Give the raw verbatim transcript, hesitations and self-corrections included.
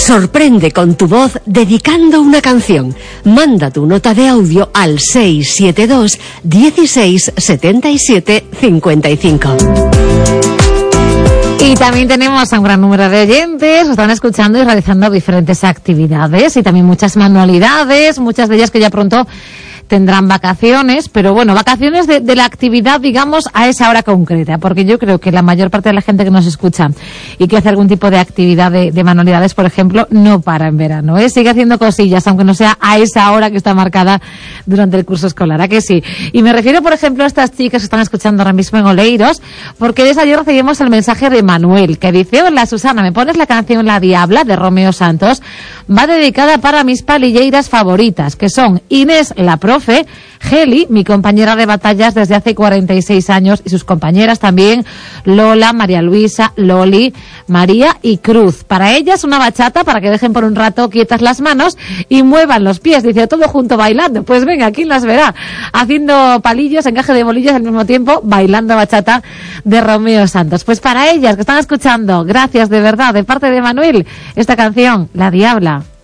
Sorprende con tu voz dedicando una canción. Manda tu nota de audio al seis siete dos, dieciséis, setenta y siete, cincuenta y cinco. Y también tenemos a un gran número de oyentes que están escuchando y realizando diferentes actividades y también muchas manualidades, muchas de ellas que ya pronto tendrán vacaciones, pero bueno, vacaciones de, de la actividad, digamos, a esa hora concreta, porque yo creo que la mayor parte de la gente que nos escucha y que hace algún tipo de actividad de, de manualidades, por ejemplo, no para en verano, ¿eh? Sigue haciendo cosillas, aunque no sea a esa hora que está marcada durante el curso escolar, ¿a que sí? Y me refiero, por ejemplo, a estas chicas que están escuchando ahora mismo en Oleiros, porque desde ayer recibimos el mensaje de Manuel, que dice: hola Susana, ¿me pones la canción La Diabla de Romeo Santos? Va dedicada para mis palilleiras favoritas, que son Inés la profe, Geli, mi compañera de batallas desde hace cuarenta y seis años, y sus compañeras también, Lola, María Luisa, Loli, María y Cruz. Para ellas una bachata para que dejen por un rato quietas las manos y muevan los pies, dice, todo junto bailando. Pues venga, ¿quién las verá? Haciendo palillos, encaje de bolillos al mismo tiempo, bailando bachata de Romeo Santos. Pues para ellas que están escuchando, gracias de verdad, de parte de Manuel, esta canción, La Diabla.